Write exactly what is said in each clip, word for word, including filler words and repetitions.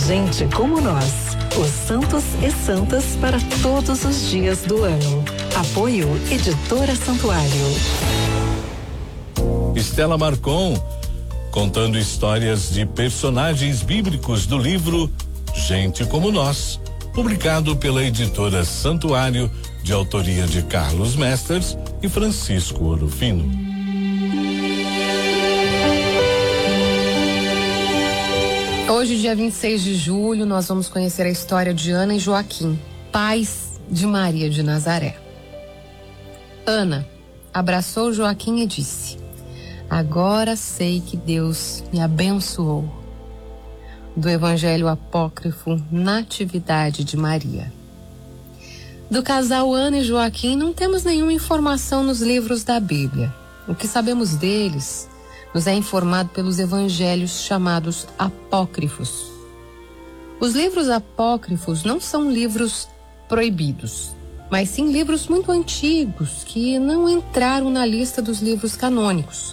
Gente como nós, os santos e santas para todos os dias do ano. Apoio Editora Santuário. Estela Marcon, contando histórias de personagens bíblicos do livro Gente como Nós, publicado pela Editora Santuário, de autoria de Carlos Mesters e Francisco Orofino. Hoje, dia vinte e seis de julho, nós vamos conhecer a história de Ana e Joaquim, pais de Maria de Nazaré. Ana abraçou Joaquim e disse: agora sei que Deus me abençoou. Do Evangelho Apócrifo Natividade de Maria. Do casal Ana e Joaquim não temos nenhuma informação nos livros da Bíblia. O que sabemos deles nos é informado pelos evangelhos chamados apócrifos. Os livros apócrifos não são livros proibidos, mas sim livros muito antigos que não entraram na lista dos livros canônicos.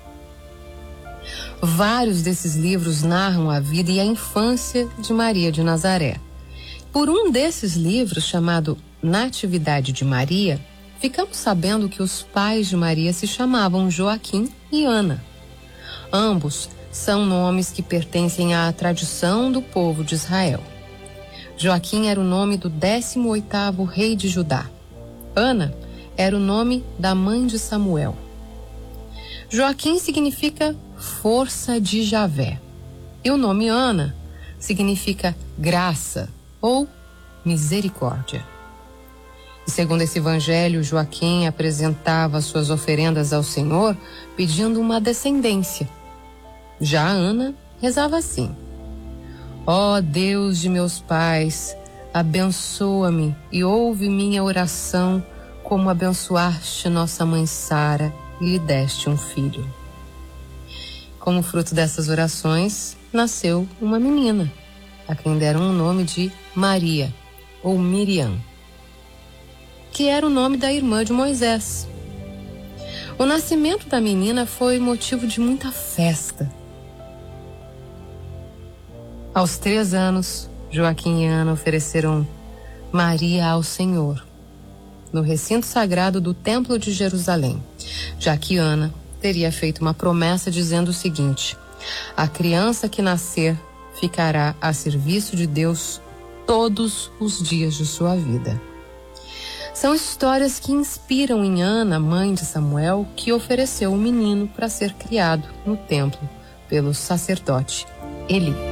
Vários desses livros narram a vida e a infância de Maria de Nazaré. Por um desses livros, chamado Natividade de Maria, ficamos sabendo que os pais de Maria se chamavam Joaquim e Ana. Ambos são nomes que pertencem à tradição do povo de Israel. Joaquim era o nome do décimo oitavo rei de Judá. Ana era o nome da mãe de Samuel. Joaquim significa força de Javé. E o nome Ana significa graça ou misericórdia. E segundo esse evangelho, Joaquim apresentava suas oferendas ao Senhor pedindo uma descendência. Já Ana rezava assim: ó Deus de meus pais, abençoa-me e ouve minha oração, como abençoaste nossa mãe Sara e lhe deste um filho. Como fruto dessas orações, nasceu uma menina, a quem deram o nome de Maria, ou Miriam, que era o nome da irmã de Moisés. O nascimento da menina foi motivo de muita festa. Aos três anos, Joaquim e Ana ofereceram Maria ao Senhor, no recinto sagrado do Templo de Jerusalém, já que Ana teria feito uma promessa dizendo o seguinte: a criança que nascer ficará a serviço de Deus todos os dias de sua vida. São histórias que inspiram em Ana, mãe de Samuel, que ofereceu o menino para ser criado no templo pelo sacerdote Eli.